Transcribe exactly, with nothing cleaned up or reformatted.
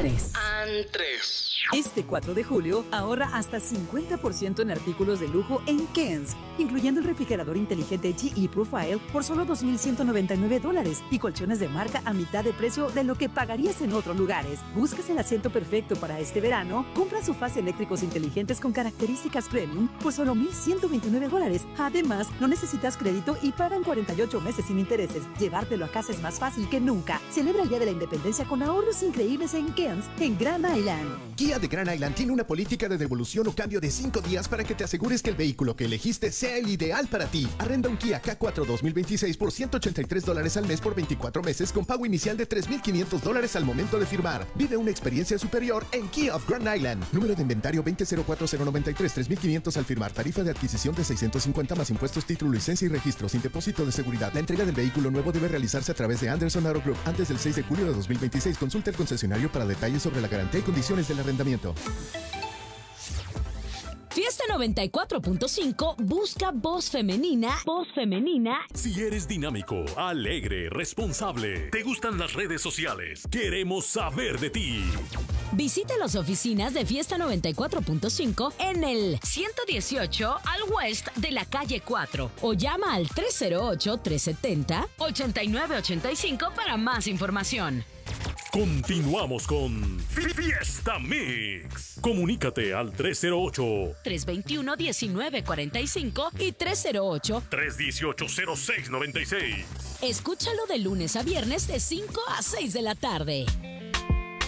Antres. Antres. Este cuatro de julio, ahorra hasta cincuenta por ciento en artículos de lujo en Kens, incluyendo el refrigerador inteligente G E Profile por solo dos mil ciento noventa y nueve dólares y colchones de marca a mitad de precio de lo que pagarías en otros lugares. ¿Buscas el asiento perfecto para este verano? Compra sofás eléctricos inteligentes con características premium por solo mil ciento veintinueve dólares. Además, no necesitas crédito y pagan cuarenta y ocho meses sin intereses. Llevártelo a casa es más fácil que nunca. Celebra el Día de la Independencia con ahorros increíbles en Kens, en Grand Island. Kia de Grand Island tiene una política de devolución o cambio de cinco días para que te asegures que el vehículo que elegiste sea el ideal para ti. Arrenda un Kia K cuatro dos mil veintiséis por ciento ochenta y tres dólares al mes por veinticuatro meses con pago inicial de tres mil quinientos dólares al momento de firmar. Vive una experiencia superior en Kia of Grand Island. Número de inventario veinte cero cuatro cero noventa y tres, tres mil quinientos al firmar. Tarifa de adquisición de seiscientos cincuenta más impuestos, título, licencia y registro sin depósito de seguridad. La entrega del vehículo nuevo debe realizarse a través de Anderson Auto Group antes del seis de julio de dos mil veintiséis. Consulta el concesionario para detalles sobre la garantía y condiciones del arrendamiento. Fiesta noventa y cuatro punto cinco busca voz femenina. Voz femenina. Si eres dinámico, alegre, responsable, te gustan las redes sociales, queremos saber de ti. Visita las oficinas de Fiesta noventa y cuatro punto cinco en el ciento dieciocho al West de la calle cuatro o llama al tres cero ocho, tres siete cero, ocho nueve ocho cinco para más información. Continuamos con Fiesta Mix. Comunícate al tres cero ocho, tres dos uno, uno nueve cuatro cinco y tres cero ocho, tres uno ocho, cero seis nueve seis. Escúchalo de lunes a viernes de cinco a seis de la tarde.